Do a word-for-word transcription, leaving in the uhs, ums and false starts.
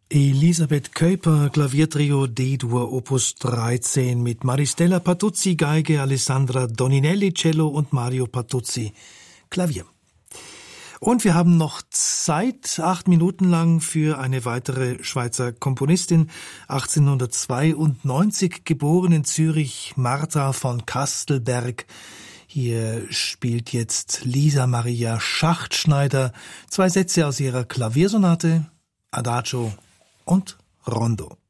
Elisabeth Kuyper, Klaviertrio D-Dur Opus dreizehn mit Maristella Patuzzi, Geige, Alessandra Doninelli, Cello und Mario Patuzzi, Klavier. Und wir haben noch Zeit, acht Minuten lang, für eine weitere Schweizer Komponistin, achtzehnhundertzweiundneunzig geboren in Zürich, Martha von Kastelberg. Hier spielt jetzt Lisa Maria Schachtschneider zwei Sätze aus ihrer Klaviersonate, Adagio und Rondo.